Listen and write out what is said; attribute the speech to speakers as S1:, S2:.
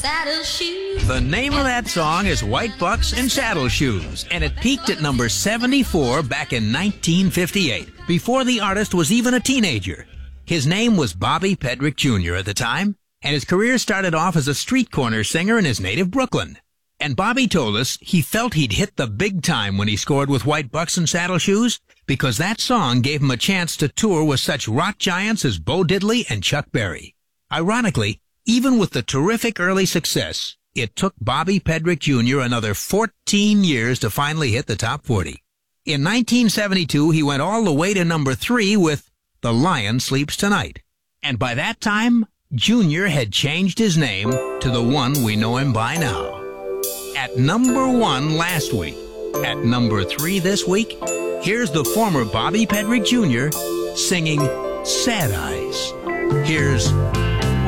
S1: saddle shoes.
S2: The name of that song is White Bucks and Saddle Shoes, and it peaked at number 74 back in 1958, before the artist was even a teenager. His name was Bobby Pedrick Jr. at the time, and his career started off as a street corner singer in his native Brooklyn. And Bobby told us he felt he'd hit the big time when he scored with White Bucks and Saddle Shoes, because that song gave him a chance to tour with such rock giants as Bo Diddley and Chuck Berry. Ironically, even with the terrific early success, it took Bobby Pedrick Jr. another 14 years to finally hit the top 40. In 1972, he went all the way to number 3 with The Lion Sleeps Tonight. And by that time, Jr. had changed his name to the one we know him by now. At number 1 last week, at number 3 this week, here's the former Bobby Pedrick Jr. singing Sad Eyes. Here's